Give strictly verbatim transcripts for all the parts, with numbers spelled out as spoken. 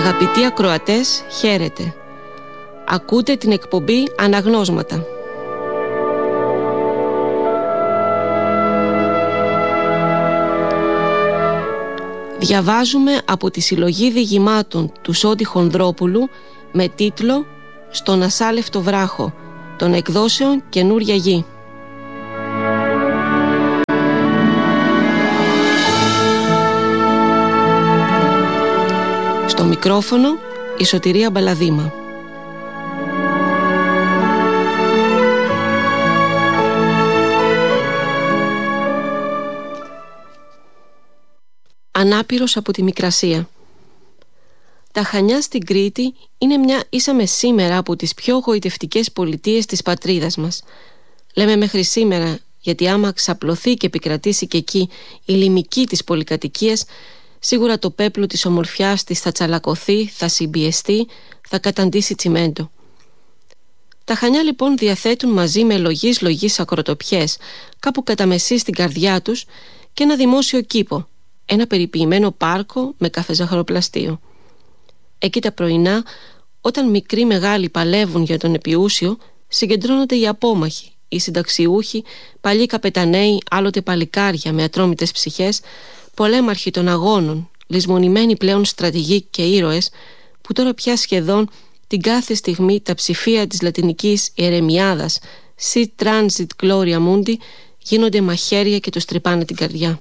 Αγαπητοί ακροατές, χαίρετε. Ακούτε την εκπομπή Αναγνώσματα. Διαβάζουμε από τη συλλογή διηγημάτων του Σόντι Χονδρόπουλου με τίτλο «Στον ασάλευτο βράχο» των εκδόσεων Καινούρια Γη. Στο μικρόφωνο η Σωτηρία Μπαλαδήμα. Ανάπηρος από τη Μικρασία. Τα Χανιά στην Κρήτη είναι μια ίσα με σήμερα από τις πιο γοητευτικές πολιτείες της πατρίδας μας. Λέμε μέχρι σήμερα, γιατί άμα ξαπλωθεί και επικρατήσει και εκεί η λιμική της πολυκατοικίας, σίγουρα το πέπλο της ομορφιάς της θα τσαλακωθεί, θα συμπιεστεί, θα καταντήσει τσιμέντο. Τα Χανιά λοιπόν διαθέτουν μαζί με λογής λογής ακροτοπιές, κάπου κατά μεσή στην καρδιά τους, και ένα δημόσιο κήπο, ένα περιποιημένο πάρκο με καφεζαχαροπλαστείο. Εκεί τα πρωινά, όταν μικροί μεγάλοι παλεύουν για τον επιούσιο, συγκεντρώνονται οι απόμαχοι, οι συνταξιούχοι, παλιοί καπεταναίοι, άλλοτε παλικάρια με ατρόμητες ψυχές, πολέμαρχοι των αγώνων, λησμονημένοι πλέον στρατηγοί και ήρωες, που τώρα πια σχεδόν την κάθε στιγμή τα ψηφία της λατινικής Ιερεμιάδας «Sit transit gloria mundi» γίνονται μαχαίρια και τους τρυπάνε την καρδιά.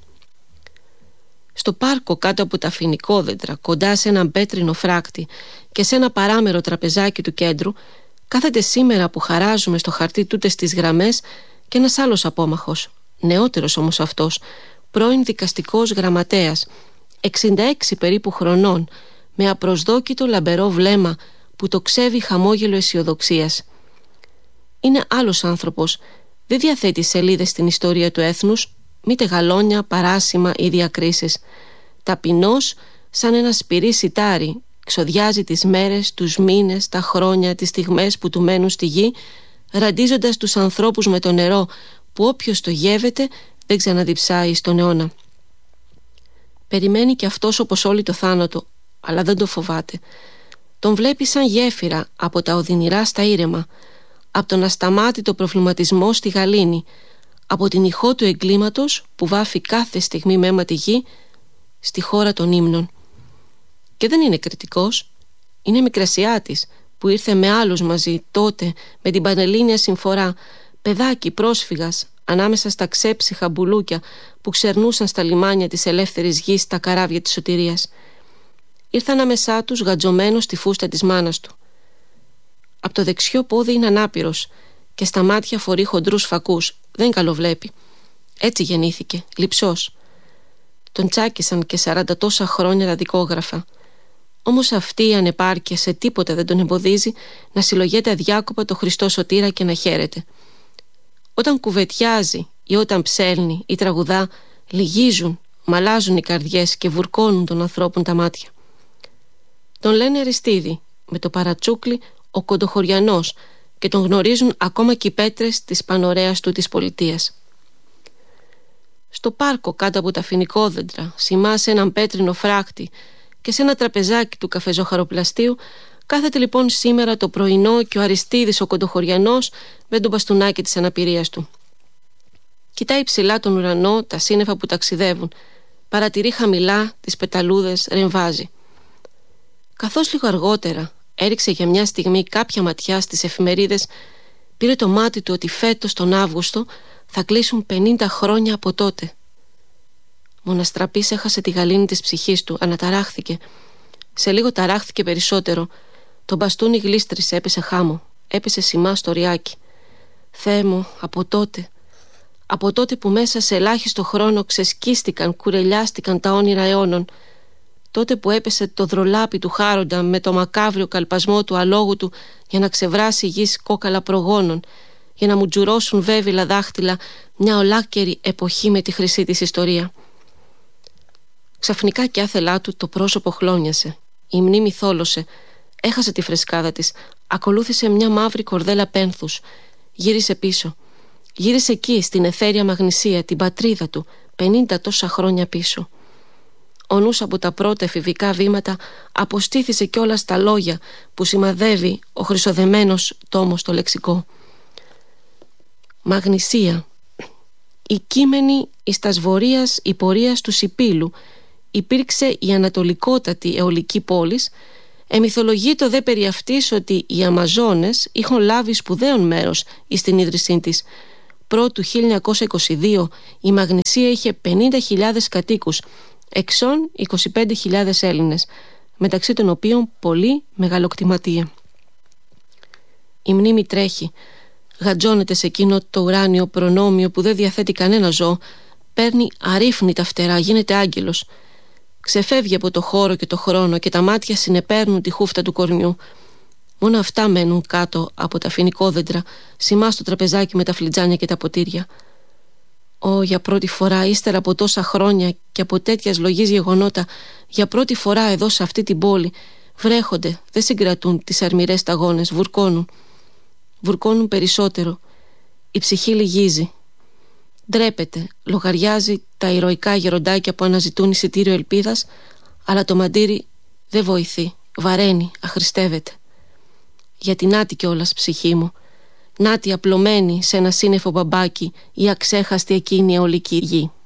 Στο πάρκο κάτω από τα φοινικόδεντρα, κοντά σε έναν πέτρινο φράκτη και σε ένα παράμερο τραπεζάκι του κέντρου, κάθεται σήμερα που χαράζουμε στο χαρτί τούτες τις γραμμές και ένας άλλος απόμαχος, νεότερος όμως αυτός, πρώην δικαστικός γραμματέας, εξήντα έξι περίπου χρονών, με απροσδόκητο λαμπερό βλέμμα που το ξέβει χαμόγελο αισιοδοξίας. Είναι άλλος άνθρωπος, δεν διαθέτει σελίδες στην ιστορία του έθνους, μήτε γαλόνια, παράσημα ή διακρίσεις. Ταπεινός, σαν ένα σπυρί σιτάρι, ξοδιάζει τις μέρες, τους μήνες, τα χρόνια, τις στιγμές που του μένουν στη γη, ραντίζοντας τους ανθρώπους με το νερό που όποιος το γεύεται δεν ξαναδιψάει στον αιώνα. Περιμένει κι αυτός όπως όλοι το θάνατο, αλλά δεν το φοβάται. Τον βλέπει σαν γέφυρα από τα οδυνηρά στα ήρεμα, από τον ασταμάτητο προβληματισμό στη γαλήνη, από την ηχό του εγκλήματος που βάφει κάθε στιγμή με αίμα τη γη, στη χώρα των ύμνων. Και δεν είναι κριτικός, είναι Μικρασιάτης που ήρθε με άλλους μαζί τότε με την Πανελλήνια Συμφορά, παιδάκι πρόσφυγας ανάμεσα στα ξέψυχα μπουλούκια που ξερνούσαν στα λιμάνια της ελεύθερης γης τα καράβια της σωτηρίας. Ήρθε ανάμεσά τους γατζωμένος στη φούστα της μάνας του. Από το δεξιό πόδι είναι ανάπηρος και στα μάτια φορεί χοντρούς φακούς, δεν καλοβλέπει. Έτσι γεννήθηκε, λειψός. Τον τσάκισαν και σαράντα τόσα χρόνια τα δικόγραφα. Όμως αυτή η ανεπάρκεια σε τίποτα δεν τον εμποδίζει να συλλογέται αδιάκοπα το Χριστό Σωτήρα και να χαίρεται. Όταν κουβετιάζει ή όταν ψέλνει ή τραγουδά, λυγίζουν, μαλάζουν οι καρδιές και βουρκώνουν των ανθρώπων τα μάτια. Τον λένε Αριστίδη, με το παρατσούκλι ο Κοντοχωριανός, και τον γνωρίζουν ακόμα και οι πέτρες της πανωρέας του της πολιτείας. Στο πάρκο κάτω από τα φοινικόδεντρα, σημά σε έναν πέτρινο φράκτη και σε ένα τραπεζάκι του καφεζοχαροπλαστείου, κάθεται λοιπόν σήμερα το πρωινό και ο Αριστίδης ο Κοντοχωριανός με το μπαστούνάκι της αναπηρίας του. Κοιτάει ψηλά τον ουρανό, τα σύννεφα που ταξιδεύουν, παρατηρεί χαμηλά τις πεταλούδες, ρεμβάζει. Καθώς λίγο αργότερα έριξε για μια στιγμή κάποια ματιά στις εφημερίδες, πήρε το μάτι του ότι φέτος τον Αύγουστο θα κλείσουν πενήντα χρόνια από τότε. Μοναστραπής έχασε τη γαλήνη της ψυχής του, αναταράχθηκε. Σε λίγο ταράχθηκε περισσότερο. Το μπαστούνι γλίστρισε, έπεσε χάμω, έπεσε σημά στο ριάκι. Θεέ μου, από τότε, από τότε που μέσα σε ελάχιστο χρόνο ξεσκίστηκαν, κουρελιάστηκαν τα όνειρα αιώνων, τότε που έπεσε το δρολάπι του Χάροντα με το μακάβριο καλπασμό του αλόγου του για να ξεβράσει γης κόκαλα προγόνων, για να μου τζουρώσουν βέβυλα δάχτυλα μια ολάκερη εποχή με τη χρυσή της ιστορία. Ξαφνικά κι άθελά του το πρόσωπο χλώνιασε, η μνήμη θόλωσε, έχασε τη φρεσκάδα της, ακολούθησε μια μαύρη κορδέλα πένθους, γύρισε πίσω, γύρισε εκεί στην αιθέρια Μαγνησία, την πατρίδα του, πενήντα τόσα χρόνια πίσω. ο νους από τα πρώτα εφηβικά βήματα αποστήθησε κιόλας στα λόγια που σημαδεύει ο χρυσοδεμένος τόμος στο λεξικό. Μαγνησία, η κείμενη εις τας βορείας υπορείας του Σιπήλου, υπήρξε η ανατολικότατη αιωλική πόλης. Εμυθολογείτο δε περί αυτής ότι οι Αμαζόνες είχαν λάβει σπουδαίον μέρος εις την ίδρυσή της. Πρώτου χίλια εννιακόσια είκοσι δύο η Μαγνησία είχε πενήντα χιλιάδες κατοίκους, εξών είκοσι πέντε χιλιάδες Έλληνες, μεταξύ των οποίων πολλοί μεγαλοκτηματία. Η μνήμη τρέχει, γατζώνεται σε εκείνο το ουράνιο προνόμιο που δεν διαθέτει κανένα ζώο, παίρνει αρρύφνητα φτερά, γίνεται άγγελος. Ξεφεύγει από το χώρο και το χρόνο και τα μάτια συνεπέρνουν τη χούφτα του κορμιού. Μόνο αυτά μένουν κάτω από τα φοινικόδεντρα, σημά στο τραπεζάκι με τα φλιτζάνια και τα ποτήρια. Ω, για πρώτη φορά, ύστερα από τόσα χρόνια και από τέτοιας λογής γεγονότα, για πρώτη φορά εδώ σε αυτή την πόλη, βρέχονται, δεν συγκρατούν τις αρμηρές σταγόνες, βουρκώνουν. Βουρκώνουν περισσότερο. Η ψυχή λυγίζει. Ντρέπεται, λογαριάζει τα ηρωικά γεροντάκια που αναζητούν εισιτήριο ελπίδας, αλλά το μαντήρι δεν βοηθεί, βαραίνει, αχρηστεύεται. Γιατί νάτι κιόλας ψυχή μου, νάτι απλωμένη σε ένα σύννεφο μπαμπάκι η αξέχαστη εκείνη αιωλική γη.